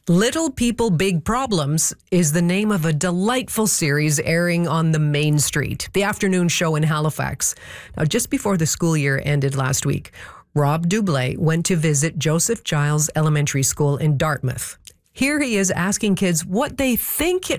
Little People, Big Problems is the name of a delightful series airing on the Main Street, the afternoon show in Halifax. Now, just before the school year ended last week, Rob Dublé went to visit Joseph Giles Elementary School in Dartmouth. Here he is asking kids what they think it